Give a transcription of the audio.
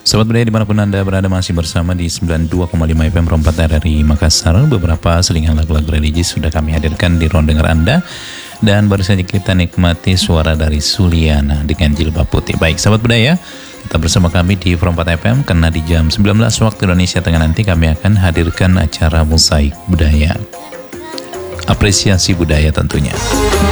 Sahabat budaya dimanapun Anda berada, masih bersama di 92,5 FM Rompat RRI Makassar. Beberapa selingan lagu-lagu religi sudah kami hadirkan di ruang dengar Anda. Dan baru saja kita nikmati suara dari Suliana dengan Jilbab Putih. Baik sahabat budaya, tetap bersama kami di Rompat FM, karena di jam 19 waktu Indonesia Tengah nanti kami akan hadirkan acara Mosaik Budaya. Apresiasi budaya tentunya.